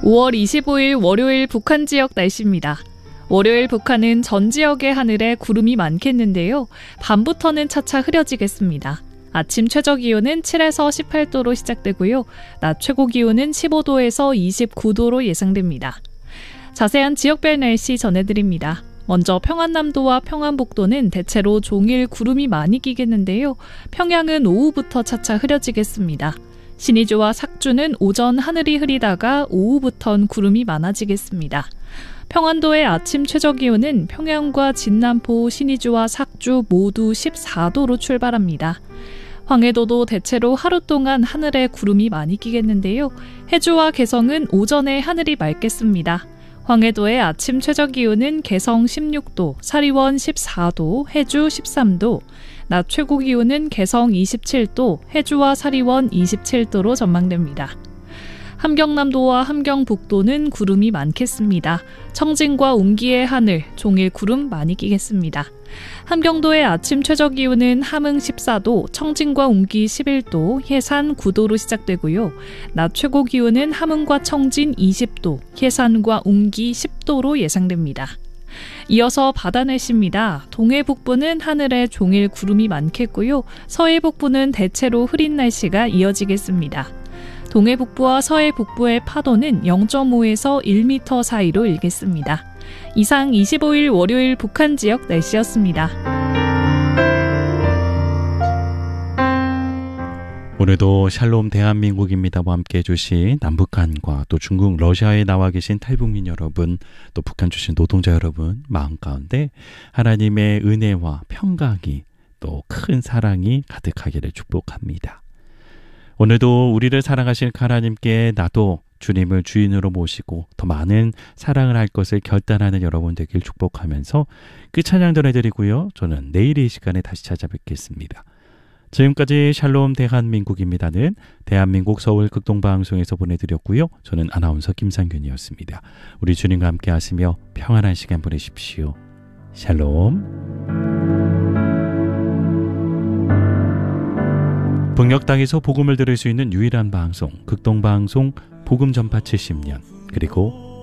5월 25일 월요일 북한 지역 날씨입니다. 월요일 북한은 전 지역의 하늘에 구름이 많겠는데요. 밤부터는 차차 흐려지겠습니다. 아침 최저 기온은 7에서 18도로 시작되고요. 낮 최고 기온은 15도에서 29도로 예상됩니다. 자세한 지역별 날씨 전해드립니다. 먼저 평안남도와 평안북도는 대체로 종일 구름이 많이 끼겠는데요. 평양은 오후부터 차차 흐려지겠습니다. 신의주와 삭주는 오전 하늘이 흐리다가 오후부턴 구름이 많아지겠습니다. 평안도의 아침 최저 기온은 평양과 진남포, 신의주와 삭주 모두 14도로 출발합니다. 황해도도 대체로 하루 동안 하늘에 구름이 많이 끼겠는데요. 해주와 개성은 오전에 하늘이 맑겠습니다. 황해도의 아침 최저 기온은 개성 16도, 사리원 14도, 해주 13도, 낮 최고 기온은 개성 27도, 해주와 사리원 27도로 전망됩니다. 함경남도와 함경북도는 구름이 많겠습니다. 청진과 웅기의 하늘, 종일 구름 많이 끼겠습니다. 함경도의 아침 최저 기온은 함흥 14도, 청진과 웅기 11도, 해산 9도로 시작되고요. 낮 최고 기온은 함흥과 청진 20도, 해산과 웅기 10도로 예상됩니다. 이어서 바다 날씨입니다. 동해 북부는 하늘에 종일 구름이 많겠고요. 서해 북부는 대체로 흐린 날씨가 이어지겠습니다. 동해 북부와 서해 북부의 파도는 0.5에서 1m 사이로 일겠습니다. 이상 25일 월요일 북한 지역 날씨였습니다. 오늘도 샬롬 대한민국입니다와 함께해 주신 남북한과 또 중국 러시아에 나와 계신 탈북민 여러분, 또 북한 출신 노동자 여러분 마음 가운데 하나님의 은혜와 평강이 또 큰 사랑이 가득하기를 축복합니다. 오늘도 우리를 사랑하실 하나님께 나도 주님을 주인으로 모시고 더 많은 사랑을 할 것을 결단하는 여러분 되길 축복하면서 그 찬양 전해드리고요. 저는 내일 이 시간에 다시 찾아뵙겠습니다. 지금까지 샬롬 대한민국입니다는 대한민국 서울 극동방송에서 보내드렸고요. 저는 아나운서 김상균이었습니다. 우리 주님과 함께 하시며 평안한 시간 보내십시오. 샬롬. 북녘 땅에서 복음을 들을 수 있는 유일한 방송 극동방송 복음 전파 70년, 그리고